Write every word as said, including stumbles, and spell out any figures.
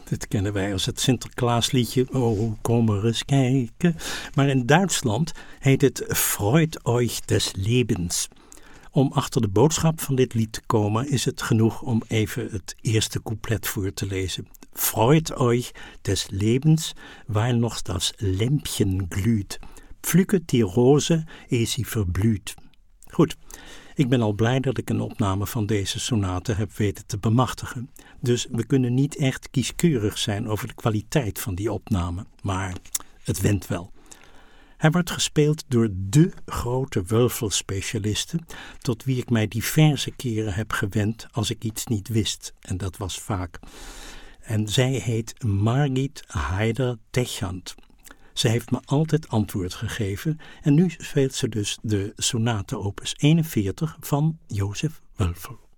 Dit kennen wij als het Sinterklaasliedje, oh, kom er eens kijken. Maar in Duitsland heet het Freut euch des Lebens. Om achter de boodschap van dit lied te komen is het genoeg om even het eerste couplet voor te lezen. Freut euch des Lebens, weil noch das Lämpchen glüht. Pflücket die Rose, ehe sie verblüht. Goed, ik ben al blij dat ik een opname van deze sonate heb weten te bemachtigen. Dus we kunnen niet echt kieskeurig zijn over de kwaliteit van die opname. Maar het went wel. Hij wordt gespeeld door dé grote Wölfel-specialisten, tot wie ik mij diverse keren heb gewend als ik iets niet wist. En dat was vaak. En zij heet Margit Heider-Techant. Ze heeft me altijd antwoord gegeven en nu speelt ze dus de sonate opus eenenveertig van Joseph Wölfel.